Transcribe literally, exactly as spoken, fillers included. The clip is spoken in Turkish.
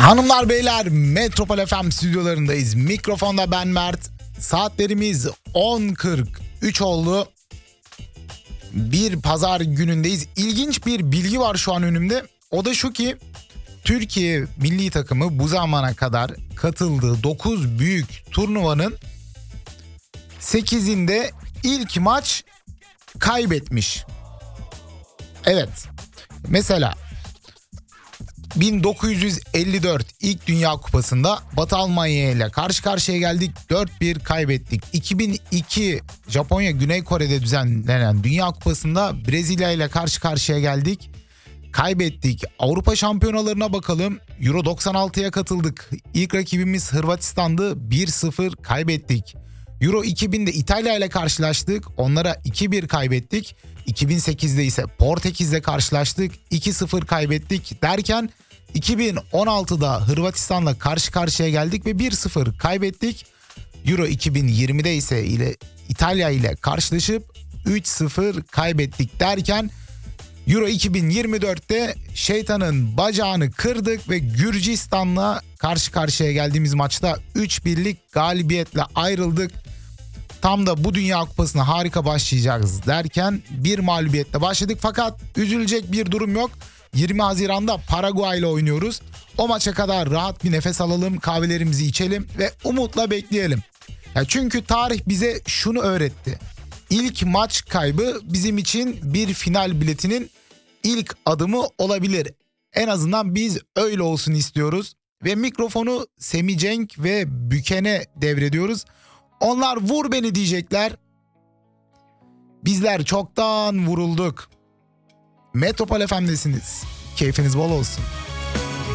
Hanımlar beyler, Metropol F M stüdyolarındayız. Mikrofonda ben Mert. Saatlerimiz on kırk üç oldu. Bir pazar günündeyiz. İlginç bir bilgi var şu an önümde. O da şu ki Türkiye milli takımı bu zamana kadar katıldığı dokuz büyük turnuvanın sekizinde ilk maç kaybetmiş. Evet. Mesela bin dokuz yüz elli dört ilk Dünya Kupası'nda Batı Almanya ile karşı karşıya geldik. dört bir kaybettik. iki bin iki Japonya Güney Kore'de düzenlenen Dünya Kupası'nda Brezilya ile karşı karşıya geldik. Kaybettik. Avrupa şampiyonalarına bakalım. Euro doksan altıya katıldık. İlk rakibimiz Hırvatistan'dı. bir sıfır kaybettik. Euro iki binde İtalya ile karşılaştık. Onlara iki bir kaybettik. iki bin sekizde ise Portekiz'le karşılaştık. iki sıfır kaybettik derken iki bin on altıda Hırvatistan'la karşı karşıya geldik ve bir sıfır kaybettik. Euro iki bin yirmide ise ile İtalya ile karşılaşıp üç sıfır kaybettik derken Euro iki bin yirmi dörtte şeytanın bacağını kırdık ve Gürcistan'la karşı karşıya geldiğimiz maçta üç birlik galibiyetle ayrıldık. Tam da bu Dünya Kupası'na harika başlayacağız derken bir mağlubiyetle başladık. Fakat üzülecek bir durum yok. yirmi Haziran'da Paraguay ile oynuyoruz. O maça kadar rahat bir nefes alalım, kahvelerimizi içelim ve umutla bekleyelim. Ya çünkü tarih bize şunu öğretti. İlk maç kaybı bizim için bir final biletinin ilk adımı olabilir. En azından biz öyle olsun istiyoruz. Ve mikrofonu Semih Cenk ve Büken'e devrediyoruz. Onlar vur beni diyecekler. Bizler çoktan vurulduk. Metropol F M'desiniz. Keyfiniz bol olsun.